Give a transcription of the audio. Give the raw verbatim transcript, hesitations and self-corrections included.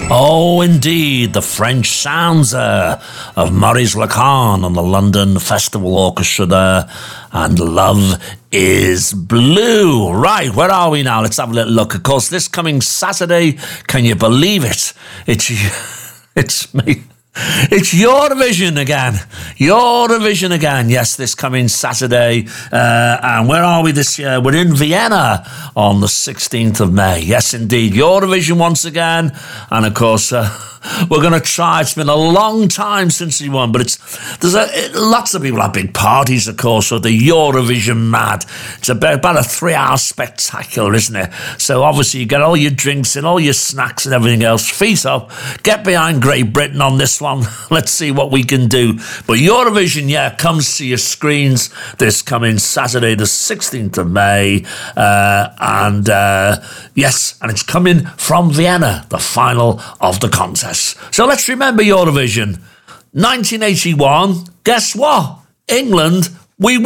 Oh, indeed, the French sounds there of Maurice Lacan on the London Festival Orchestra there, and Love is Blue. Right, where are we now? Let's have a little look. Of course, this coming Saturday, can you believe it? It's, it's me. It's Eurovision again. Eurovision again. Yes, this coming Saturday. Uh, and where are we this year? We're in Vienna on the sixteenth of May. Yes, indeed. Eurovision once again. And of course, uh, we're going to try. It's been a long time since we won, but it's there's a, it, lots of people have big parties, of course, with the Eurovision mad. It's about, about a three-hour spectacular, isn't it? So obviously you get all your drinks and all your snacks and everything else. Feet up. Get behind Great Britain on this one. Let's see what we can do. But Eurovision, yeah, comes to your screens this coming Saturday, the sixteenth of May. Uh, and uh, yes, and it's coming from Vienna, the final of the contest. So let's remember Eurovision. nineteen eighty-one, guess what? England, we won.